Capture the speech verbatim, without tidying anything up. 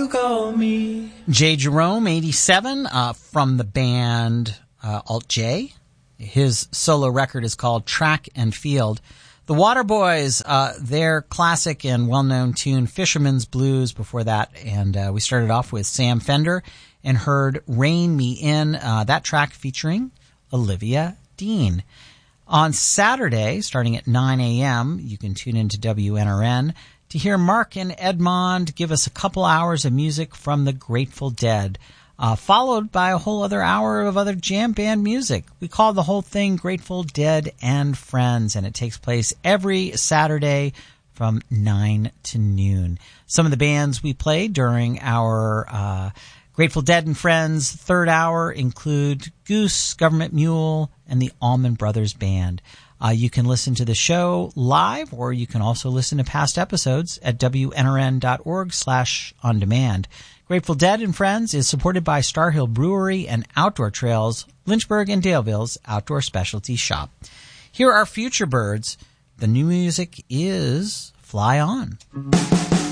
you call me. Jay Jerome, eighty-seven, uh, from the band uh, Alt J. His solo record is called Track and Field. The Waterboys, uh, their classic and well-known tune, Fisherman's Blues, before that. And uh, we started off with Sam Fender and heard Rein Me In, uh, that track featuring Olivia Dean. On Saturday, starting at nine a.m., you can tune into W N R N to hear Mark and Edmond give us a couple hours of music from the Grateful Dead, uh, followed by a whole other hour of other jam band music. We call the whole thing Grateful Dead and Friends, and it takes place every Saturday from nine to noon. Some of the bands we played during our uh, Grateful Dead and Friends third hour include Goose, Government Mule, and the Allman Brothers Band. Uh, you can listen to the show live, or you can also listen to past episodes at W N R N dot org slash on demand. Grateful Dead and Friends is supported by Star Hill Brewery and Outdoor Trails, Lynchburg and Daleville's outdoor specialty shop. Here are Future Birds. The new music is Fly On.